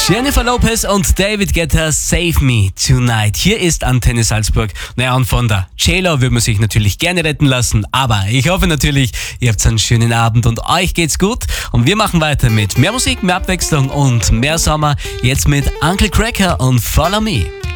Jennifer Lopez und David Guetta, Save Me Tonight. Hier ist Antenne Salzburg. Naja, und von der J-Lo würde man sich natürlich gerne retten lassen. Aber ich hoffe natürlich, ihr habt einen schönen Abend und euch geht's gut. Und wir machen weiter mit mehr Musik, mehr Abwechslung und mehr Sommer. Jetzt mit Uncle Cracker und Follow Me.